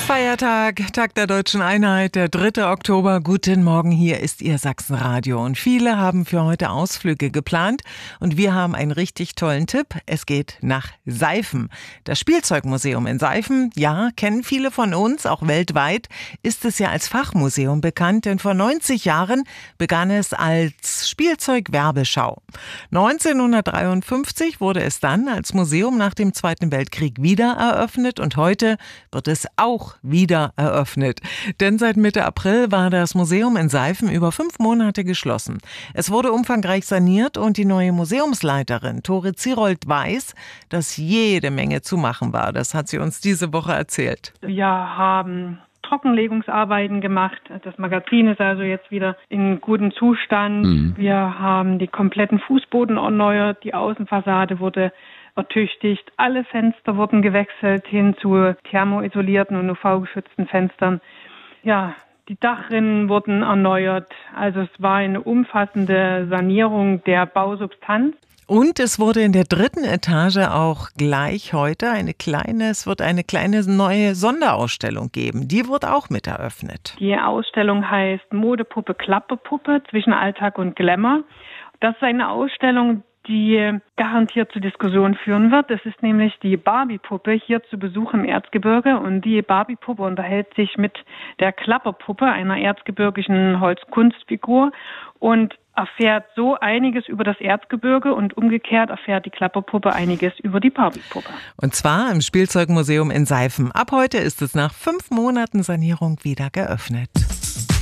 Feiertag, Tag der Deutschen Einheit, der 3. Oktober. Guten Morgen, hier ist Ihr Sachsenradio. Und viele haben für heute Ausflüge geplant. Und wir haben einen richtig tollen Tipp. Es geht nach Seifen. Das Spielzeugmuseum in Seifen, ja, kennen viele von uns, auch weltweit, ist es ja als Fachmuseum bekannt. Denn vor 90 Jahren begann es als Spielzeugwerbeschau. 1953 wurde es dann als Museum nach dem Zweiten Weltkrieg wieder eröffnet. Und heute wird es auch wieder eröffnet. Denn seit Mitte April war das Museum in Seifen über 5 Monate geschlossen. Es wurde umfangreich saniert und die neue Museumsleiterin Tore Zierold weiß, dass jede Menge zu machen war. Das hat sie uns diese Woche erzählt. Wir haben Trockenlegungsarbeiten gemacht. Das Magazin ist also jetzt wieder in gutem Zustand. Wir haben die kompletten Fußboden erneuert. Die Außenfassade wurde ertüchtigt. Alle Fenster wurden gewechselt hin zu thermoisolierten und UV-geschützten Fenstern. Ja, die Dachrinnen wurden erneuert. Also es war eine umfassende Sanierung der Bausubstanz. Und es wurde in der 3. Etage auch gleich heute eine kleine neue Sonderausstellung geben. Die wird auch mit eröffnet. Die Ausstellung heißt Modepuppe, Klapperpuppe zwischen Alltag und Glamour. Das ist eine Ausstellung, die garantiert zu Diskussionen führen wird. Es ist nämlich die Barbie-Puppe hier zu Besuch im Erzgebirge und die Barbie-Puppe unterhält sich mit der Klapperpuppe, einer erzgebirgischen Holzkunstfigur, und erfährt so einiges über das Erzgebirge und umgekehrt erfährt die Klapperpuppe einiges über die Barbie-Puppe. Und zwar im Spielzeugmuseum in Seifen. Ab heute ist es nach 5 Monaten Sanierung wieder geöffnet.